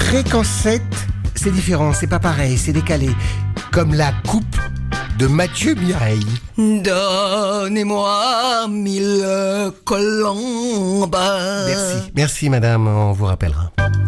Fréquence 7, c'est différent, c'est pas pareil, c'est décalé. Comme la coupe de Mathieu Mireille. Donnez-moi 1000 colombes. Merci madame, on vous rappellera.